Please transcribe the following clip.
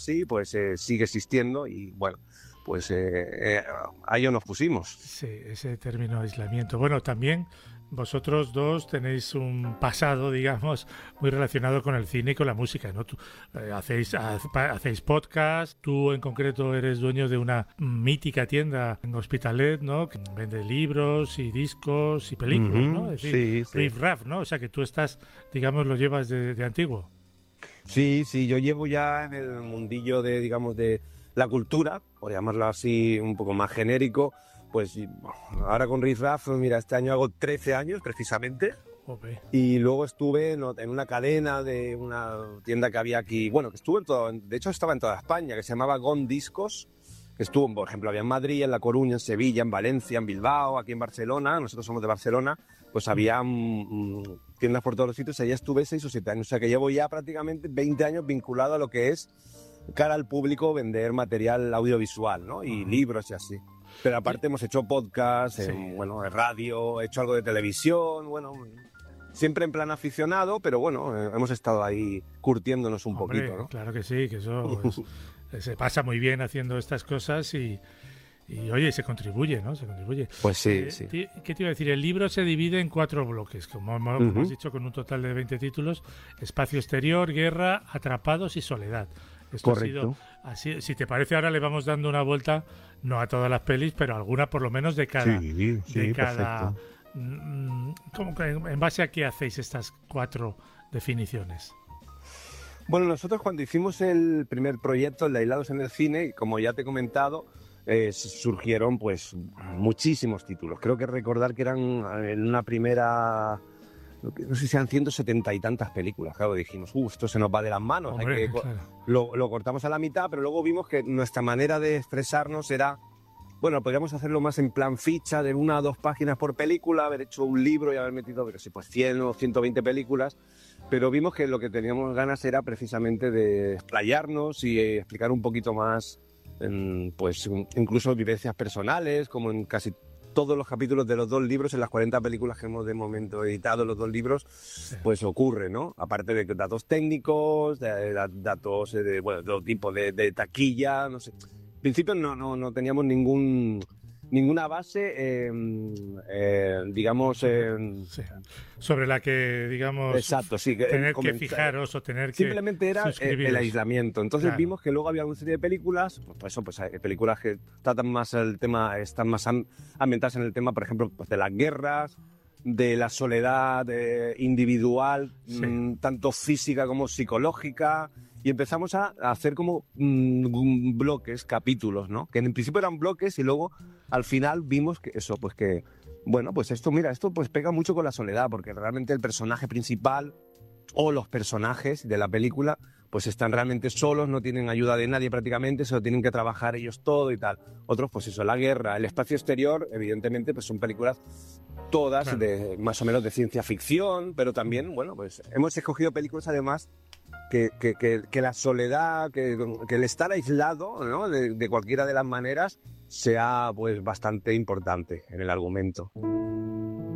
así, pues sigue existiendo y bueno, pues a ello nos pusimos. Sí, ese término aislamiento. Bueno, también vosotros dos tenéis un pasado, digamos, muy relacionado con el cine y con la música, ¿no? Hacéis podcast, tú en concreto eres dueño de una mítica tienda en Hospitalet, ¿no? Que vende libros y discos y películas, ¿no? Es decir, Sí, sí. Riff Raff, ¿no? O sea que tú estás, digamos, lo llevas de antiguo. Sí, sí, yo llevo ya en el mundillo de, digamos, de la cultura, por llamarlo así un poco más genérico, pues ahora con Riff Raff, mira, este año hago 13 años precisamente, Jope. y luego estuve en una cadena de una tienda que había aquí, bueno, que estuvo de hecho estaba en toda España, que se llamaba Gone Discos, que estuvo, por ejemplo, había en Madrid, en La Coruña, en Sevilla, en Valencia, en Bilbao, aquí en Barcelona, nosotros somos de Barcelona, pues había tiendas por todos los sitios, y allá estuve 6 o 7 años, o sea que llevo ya prácticamente 20 años vinculado a lo que es cara al público vender material audiovisual, ¿no? Y libros y así. Pero aparte hemos hecho podcast, Sí. bueno, de radio, he hecho algo de televisión, bueno, siempre en plan aficionado, pero bueno, hemos estado ahí curtiéndonos un Hombre, poquito, ¿no? claro que sí, que eso se pasa muy bien haciendo estas cosas y, oye, se contribuye, ¿no? Se contribuye. Pues sí, sí. ¿Qué te iba a decir? El libro se divide en 4 bloques, como has dicho, con un total de 20 títulos: Espacio Exterior, Guerra, Atrapados y Soledad. Esto Correcto. ha sido así. Si te parece, ahora le vamos dando una vuelta, no a todas las pelis, pero a alguna por lo menos de cada... Perfecto. ¿En base a qué hacéis estas 4 definiciones? Bueno, nosotros cuando hicimos el primer proyecto, el de Aislados en el Cine, como ya te he comentado, surgieron pues muchísimos títulos. Creo que recordar que eran en una primera, no sé si eran 170 y tantas películas. Claro, dijimos, esto se nos va de las manos. Hombre, claro. Lo cortamos a la mitad, pero luego vimos que nuestra manera de expresarnos era, bueno, podríamos hacerlo más en plan ficha de 1 a 2 páginas por película, haber hecho un libro y haber metido, pero sí, pues 100 o 120 películas, pero vimos que lo que teníamos ganas era precisamente de explayarnos y explicar un poquito más, pues incluso vivencias personales, como en casi todos los capítulos de los 2 libros, en las 40 películas que hemos de momento editado, los 2 libros, pues ocurre, ¿no? Aparte de datos técnicos, datos de todo tipo de taquilla, no sé. En principio no teníamos ninguna base, digamos... Sí. Sobre la que, digamos, exacto, sí, tener que fijaros o tener que simplemente era el aislamiento. Entonces Claro. vimos que luego había una serie de películas, pues hay películas que tratan más el tema, están más ambientadas en el tema, por ejemplo, pues de las guerras, de la soledad individual, tanto física como psicológica, y empezamos a hacer como bloques, capítulos, ¿no? Que en principio eran bloques y luego al final vimos que eso, pues que, bueno, pues esto pues pega mucho con la soledad, porque realmente el personaje principal o los personajes de la película pues están realmente solos, no tienen ayuda de nadie prácticamente, se lo tienen que trabajar ellos todo y tal. Otros, pues eso, la guerra, el espacio exterior, evidentemente, pues son películas todas Claro. más o menos de ciencia ficción, pero también, bueno, pues hemos escogido películas además que la soledad, que el estar aislado, ¿no? de cualquiera de las maneras sea pues bastante importante en el argumento.